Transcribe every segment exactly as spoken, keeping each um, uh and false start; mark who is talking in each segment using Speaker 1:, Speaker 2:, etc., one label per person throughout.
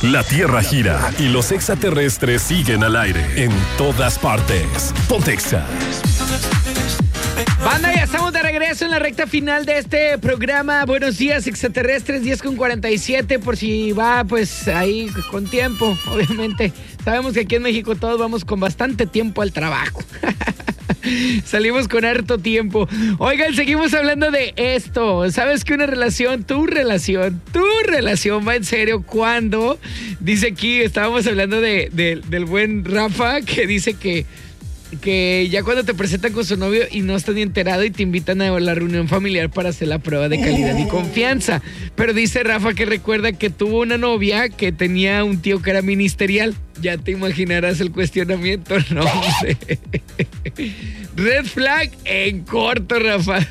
Speaker 1: La Tierra gira y los extraterrestres siguen al aire en todas partes. Ponte Exa.
Speaker 2: Banda, ya estamos de regreso en la recta final de este programa. Buenos días, extraterrestres, diez con cuarenta y siete, por si va, pues, ahí con tiempo, obviamente. Sabemos que aquí en México todos vamos con bastante tiempo al trabajo. Salimos con harto tiempo. Oigan, seguimos hablando de esto. ¿Sabes que una relación, tu relación, tu relación va en serio cuando? Dice aquí, estábamos hablando de, de, del buen Rafa, que dice que que ya cuando te presentan con su novio y no estás ni enterado y te invitan a la reunión familiar para hacer la prueba de calidad y confianza. Pero dice Rafa que recuerda que tuvo una novia que tenía un tío que era ministerial. Ya te imaginarás el cuestionamiento, no sé. Red flag en corto, Rafa.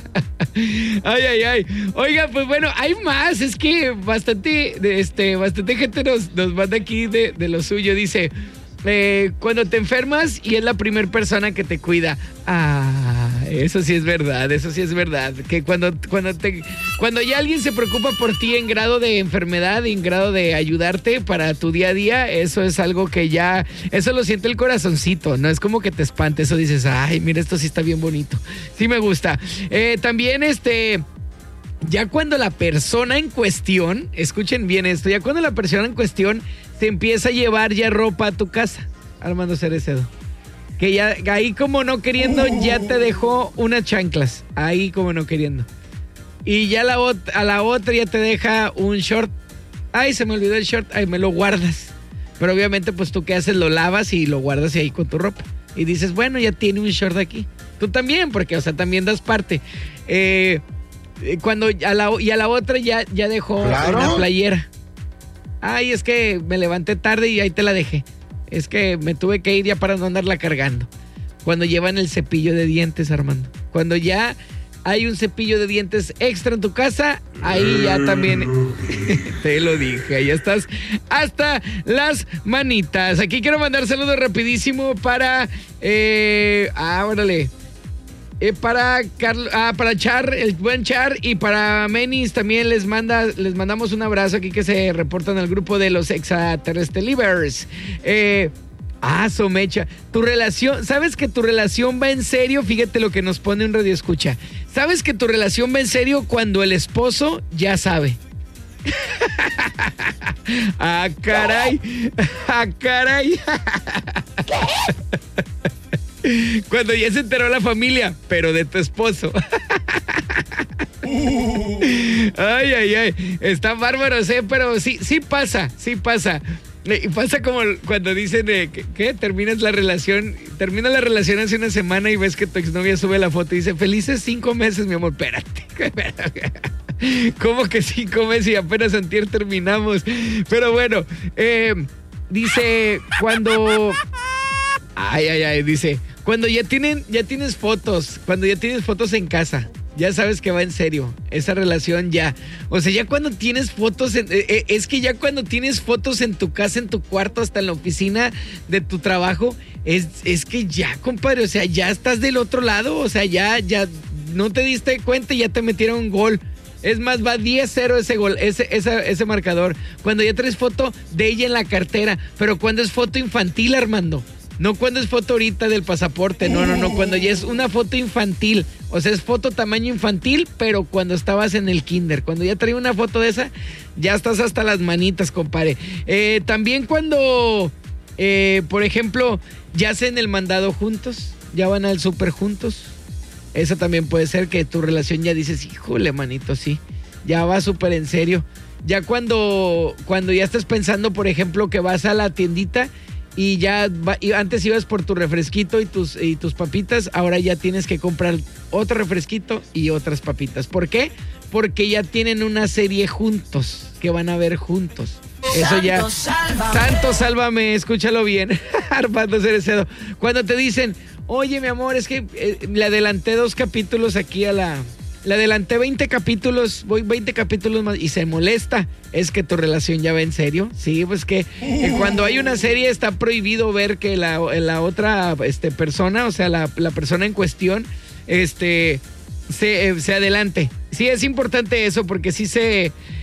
Speaker 2: Ay, ay, ay. Oiga, pues bueno, hay más. Es que bastante, este, bastante gente nos, nos manda aquí de, de lo suyo. Dice... Eh, cuando te enfermas y es la primera persona que te cuida. Ah, eso sí es verdad, eso sí es verdad. Que cuando, cuando, te, cuando ya alguien se preocupa por ti en grado de enfermedad, en grado de ayudarte para tu día a día, eso es algo que ya, eso lo siente el corazoncito, no es como que te espante, eso dices, ay, mira, esto sí está bien bonito. Sí me gusta. Eh, también este... Ya cuando la persona en cuestión, escuchen bien esto, ya cuando la persona en cuestión te empieza a llevar ya ropa a tu casa, Armando Cerecedo, que ya ahí como no queriendo ya te dejó unas chanclas, ahí como no queriendo, y ya la ot- a la otra ya te deja un short, ay se me olvidó el short, ay me lo guardas, pero obviamente pues tú qué haces, lo lavas y lo guardas ahí con tu ropa, y dices bueno ya tiene un short aquí, tú también, porque o sea también das parte, eh... Cuando a la, y a la otra ya, ya dejó ¿Claro? una playera. Ay, es que me levanté tarde y ahí te la dejé. Es que me tuve que ir ya para no andarla cargando. Cuando llevan el cepillo de dientes, Armando. Cuando ya hay un cepillo de dientes extra en tu casa, ahí ya también te lo dije, ahí estás hasta las manitas. Aquí quiero mandar saludos rapidísimo para... Eh, ah, órale. Eh, para Carl, ah, para Char, el buen Char, y para Menis también les manda, les mandamos un abrazo aquí que se reportan al grupo de los extraterrestres livers. Eh, ah, Somecha, tu relación, ¿sabes que tu relación va en serio? Fíjate lo que nos pone un radio escucha. ¿Sabes que tu relación va en serio cuando el esposo ya sabe? Ah, caray. Ah, caray. Cuando ya se enteró la familia, pero de tu esposo. Ay, ay, ay. Están bárbaros, ¿eh? Pero sí, sí pasa, sí pasa. Y pasa como cuando dicen eh, que, que terminas la relación, termina la relación hace una semana y ves que tu exnovia sube la foto y dice, felices cinco meses, mi amor. Espérate. ¿Cómo que cinco meses y apenas antier terminamos? Pero bueno, eh, dice cuando... Ay, ay, ay, dice, cuando ya tienen, ya tienes fotos, cuando ya tienes fotos en casa, ya sabes que va en serio, esa relación ya, o sea, ya cuando tienes fotos, en, eh, es que ya cuando tienes fotos en tu casa, en tu cuarto, hasta en la oficina de tu trabajo, es, es que ya, compadre, o sea, ya estás del otro lado, o sea, ya, ya, no te diste cuenta y ya te metieron un gol. Es más, va diez cero ese gol, ese, ese, ese marcador, cuando ya traes foto de ella en la cartera, pero cuando es foto infantil, Armando. No cuando es foto ahorita del pasaporte, no, no, no, cuando ya es una foto infantil, o sea, es foto tamaño infantil, pero cuando estabas en el kinder, cuando ya traía una foto de esa, ya estás hasta las manitas, compadre. Eh, también cuando, eh, por ejemplo, ya hacen el mandado juntos, ya van al súper juntos, eso también puede ser que tu relación ya dices, híjole, manito, sí, ya va súper en serio. Ya cuando, cuando ya estás pensando, por ejemplo, que vas a la tiendita, y ya va, y antes ibas por tu refresquito y tus, y tus papitas, ahora ya tienes que comprar otro refresquito y otras papitas. ¿Por qué? Porque ya tienen una serie juntos, que van a ver juntos. Eso ya. Santo, sálvame. Santo, sálvame, escúchalo bien. Armando Cerecedo. Cuando te dicen, oye, mi amor, es que eh, le adelanté dos capítulos aquí a la... Le adelanté veinte capítulos, voy veinte capítulos más y se molesta. ¿Es que tu relación ya va en serio? Sí, pues que, que cuando hay una serie está prohibido ver que la, la otra este, persona, o sea, la, la persona en cuestión, este, se, se adelante. Sí, es importante eso porque sí se...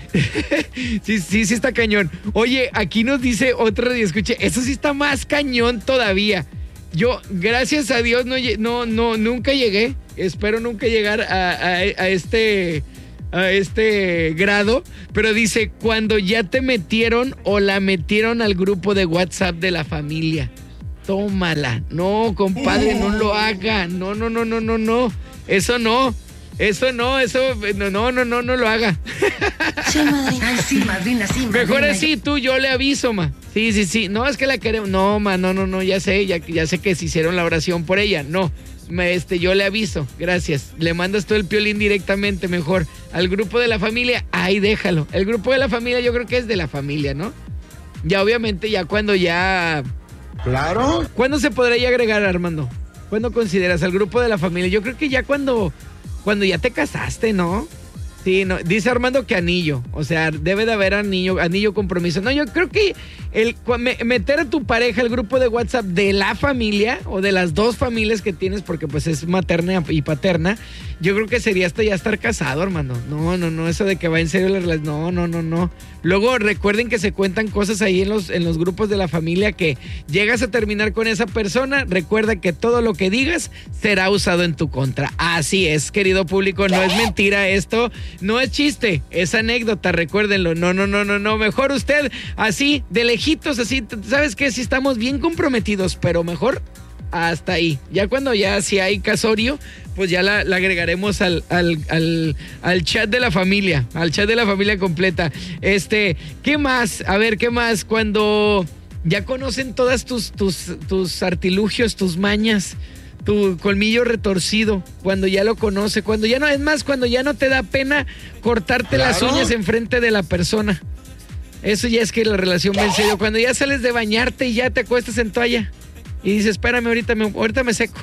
Speaker 2: Sí, sí, sí está cañón. Oye, aquí nos dice otra y escuche, eso sí está más cañón todavía. Yo, gracias a Dios, no, no, no, nunca llegué. Espero nunca llegar a, a, a este... a este grado, pero dice, cuando ya te metieron o la metieron al grupo de WhatsApp de la familia. Tómala. No, compadre, no lo haga. No, no, no, no, no, no. Eso no. Eso no, eso, no, no, no, no, no lo haga.
Speaker 3: Sí, madrina. Ay, sí, madrina, sí, madrina.
Speaker 2: Mejor así, tú, yo le aviso, ma. Sí, sí, sí. No, es que la queremos. No, ma, no, no, no, ya sé, ya, ya sé que se hicieron la oración por ella. No, me, este, yo le aviso. Gracias. Le mandas todo el piolín directamente, mejor. Al grupo de la familia, ahí déjalo. El grupo de la familia yo creo que es de la familia, ¿no? Ya obviamente, ya cuando ya...
Speaker 4: Claro.
Speaker 2: ¿Cuándo se podría agregar, Armando? ¿Cuándo consideras al grupo de la familia? Yo creo que ya cuando... Cuando ya te casaste, ¿no? Sí, no, dice Armando que anillo, o sea, debe de haber anillo, anillo compromiso. No, yo creo que el meter a tu pareja al grupo de WhatsApp de la familia o de las dos familias que tienes, porque pues es materna y paterna, yo creo que sería hasta ya estar casado, hermano. No, no, no, eso de que va en serio la relación, no, no, no, no. Luego recuerden que se cuentan cosas ahí en los, en los grupos de la familia que llegas a terminar con esa persona, recuerda que todo lo que digas será usado en tu contra. Así es, querido público, no es mentira esto. No es chiste, es anécdota, recuérdenlo. No, no, no, no, no. Mejor usted así, de lejitos, así. ¿Sabes qué? Sí estamos bien comprometidos, pero mejor hasta ahí. Ya cuando ya si hay casorio, pues ya la, la agregaremos al, al, al, al chat de la familia, al chat de la familia completa. Este, ¿qué más? A ver, ¿qué más? Cuando ya conocen todas tus, tus, tus artilugios, tus mañas, tu colmillo retorcido, cuando ya lo conoce, cuando ya no, es más, cuando ya no te da pena cortarte ¿Claro? las uñas enfrente de la persona. Eso ya es que la relación va en serio. Cuando ya sales de bañarte y ya te acuestas en toalla y dices, espérame, ahorita me, ahorita me seco.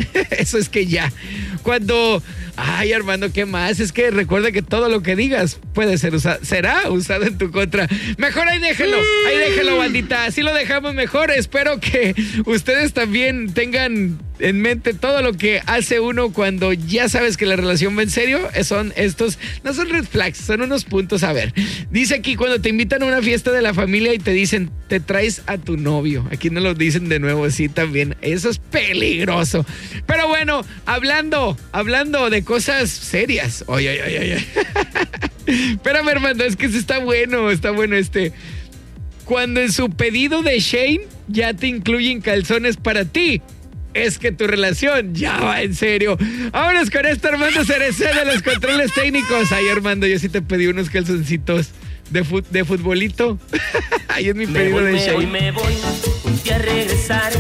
Speaker 2: Eso es que ya. Cuando, ay, Armando, ¿qué más? Es que recuerda que todo lo que digas puede ser usado, será usado en tu contra. Mejor ahí déjelo, ahí déjelo, bandita. Así lo dejamos mejor. Espero que ustedes también tengan en mente todo lo que hace uno cuando ya sabes que la relación va en serio. Son estos, no son red flags, son unos puntos a ver. Dice aquí, cuando te invitan a una fiesta de la familia y te dicen, te traes a tu novio. Aquí no lo dicen de nuevo, sí, también. Eso es peligroso. Pero bueno, hablando, hablando de cosas serias. Oye, oye, oye, oye. Espérame, hermano, es que eso está bueno, está bueno este. Cuando en su pedido de Shane ya te incluyen calzones para ti, es que tu relación ya va en serio. Vámonos con esto, Armando Cereceda de los controles técnicos. Ay, Armando, yo sí te pedí unos calzoncitos de, fut, de futbolito. Ahí es mi pedido
Speaker 5: me voy,
Speaker 2: de
Speaker 5: me
Speaker 2: Shane.
Speaker 5: voy, me voy, un día a regresar.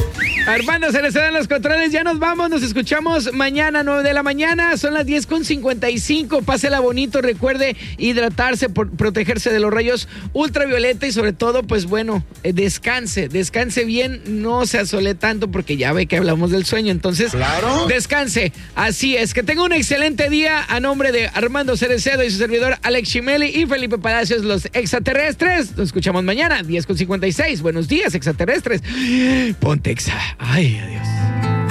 Speaker 2: Armando Cereceda en los controles, ya nos vamos, nos escuchamos mañana, nueve de la mañana, son las diez con cincuenta y cinco, pásela bonito, recuerde hidratarse, por protegerse de los rayos ultravioleta y sobre todo, pues bueno, eh, descanse, descanse bien, no se asole tanto porque ya ve que hablamos del sueño, entonces,
Speaker 4: claro,
Speaker 2: descanse, así es, que tenga un excelente día a nombre de Armando Cereceda y su servidor Alex Chimeli y Felipe Palacios, los extraterrestres, nos escuchamos mañana, diez con cincuenta y seis, buenos días extraterrestres, ponte exa. Ay, adiós.